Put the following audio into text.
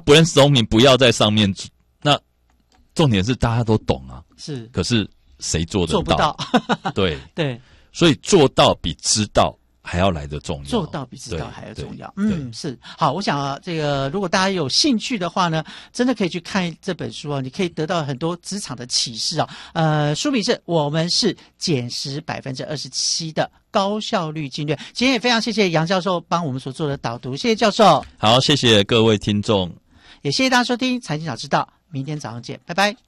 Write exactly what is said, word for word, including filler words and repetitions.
brainstorming 不要在上面，那重点是大家都懂啊， 是， 可是谁做得到？ 做不到， 对对， 所以做到比知道还要来得重要， 做到比知道还要重要。 对对嗯，是。好，我想啊，这个如果大家有兴趣的话呢，真的可以去看这本书啊，你可以得到很多职场的启示啊。呃，书名是我们是减时百分之二十七的高效率竞略。今天也非常谢谢杨教授帮我们所做的导读，谢谢教授。 好，谢谢各位听众， 也谢谢大家收听财经早知道，明天早上见，拜拜。